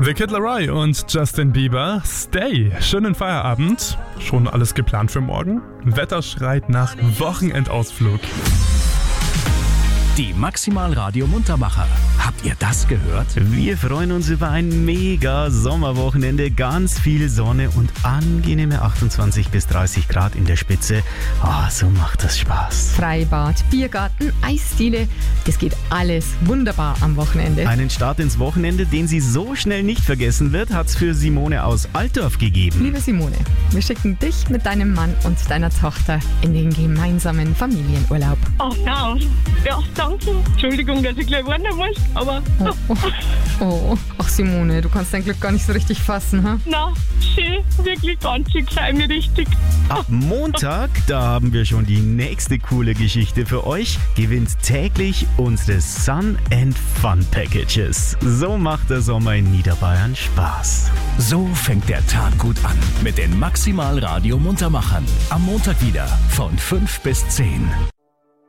The Kid Laroi und Justin Bieber, Stay. Schönen Feierabend. Schon alles geplant für morgen? Wetter schreit nach Wochenendausflug. Die Maximal Radio Muntermacher. Habt ihr das gehört? Wir freuen uns über ein mega Sommerwochenende, ganz viel Sonne und angenehme 28 bis 30 Grad in der Spitze. So macht das Spaß. Freibad, Biergarten, Eisdiele, das geht alles wunderbar am Wochenende. Einen Start ins Wochenende, den sie so schnell nicht vergessen wird, hat's für Simone aus Altdorf gegeben. Liebe Simone, wir schicken dich mit deinem Mann und deiner Tochter in den gemeinsamen Familienurlaub. Ach ja, danke. Entschuldigung, dass ich gleich warnen muss, aber... Ach Simone, du kannst dein Glück gar nicht so richtig fassen, ha? Na, schön, wirklich ganz schön klein, mir richtig. Ab Montag, da haben wir schon die nächste coole Geschichte für euch. Gewinnt täglich unsere Sun and Fun Packages. So macht der Sommer in Niederbayern Spaß. So fängt der Tag gut an mit den Maximal Radio Muntermachern. Am Montag wieder von 5 bis 10.